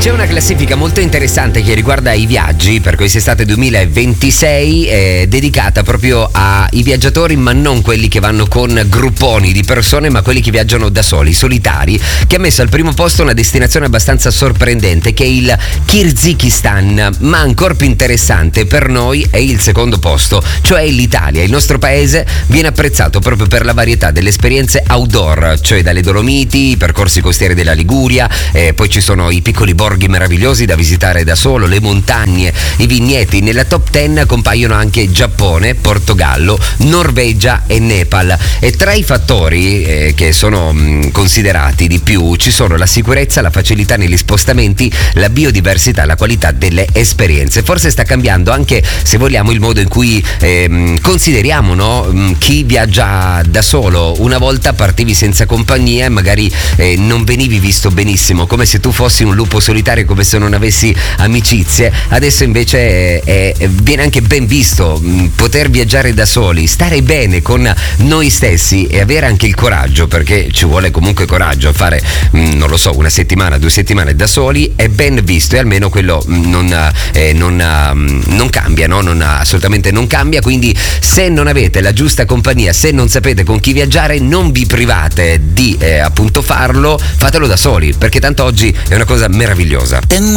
C'è una classifica molto interessante che riguarda i viaggi per quest'estate 2026, dedicata proprio ai viaggiatori, ma non quelli che vanno con grupponi di persone, ma quelli che viaggiano da soli, solitari, che ha messo al primo posto una destinazione abbastanza sorprendente, che è il Kirghizistan, ma ancora più interessante per noi è il secondo posto, cioè l'Italia. Il nostro paese viene apprezzato proprio per la varietà delle esperienze outdoor, cioè dalle Dolomiti, i percorsi costieri della Liguria, poi ci sono i piccoli borghi meravigliosi da visitare da solo, le montagne, i vigneti. Nella top 10 compaiono anche Giappone, Portogallo, Norvegia e Nepal, e tra i fattori che sono considerati di più ci sono la sicurezza, la facilità negli spostamenti, la biodiversità, la qualità delle esperienze. Forse sta cambiando anche, se vogliamo, il modo in cui consideriamo, no? Chi viaggia da solo. Una volta partivi senza compagnia e magari non venivi visto benissimo, come se tu fossi un lupo solitario, come se non avessi amicizie. Adesso invece viene anche ben visto poter viaggiare da soli, stare bene con noi stessi e avere anche il coraggio, perché ci vuole comunque coraggio a fare, non lo so, una settimana, 2 settimane da soli, è ben visto, e almeno quello non cambia, no? Assolutamente non cambia. Quindi se non avete la giusta compagnia, se non sapete con chi viaggiare, non vi private di appunto farlo, fatelo da soli, perché tanto oggi è una cosa meravigliosa.